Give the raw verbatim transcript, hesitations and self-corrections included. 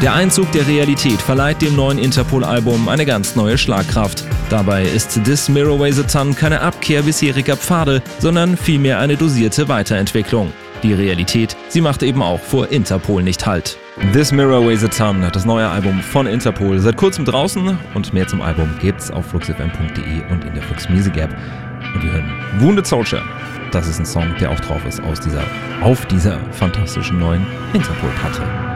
Der Einzug der Realität verleiht dem neuen Interpol-Album eine ganz neue Schlagkraft. Dabei ist This Mirror Weighs a Ton keine Abkehr bisheriger Pfade, sondern vielmehr eine dosierte Weiterentwicklung. Die Realität, sie macht eben auch vor Interpol nicht Halt. This Mirror Weighs a Ton, das neue Album von Interpol, seit kurzem draußen und mehr zum Album gibt's auf fluxfm punkt de und in der Flux Music App. Und wir hören Wounded Soldier. Das ist ein Song, der auch drauf ist aus dieser, auf dieser fantastischen neuen Interpol-Platte.